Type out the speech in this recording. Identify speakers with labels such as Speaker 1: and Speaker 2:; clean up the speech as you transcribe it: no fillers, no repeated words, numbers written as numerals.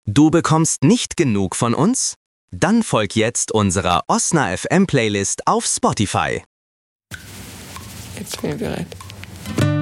Speaker 1: Du bekommst nicht genug von uns? Dann folg jetzt unserer Osna FM Playlist auf Spotify.
Speaker 2: Jetzt bin ich bereit.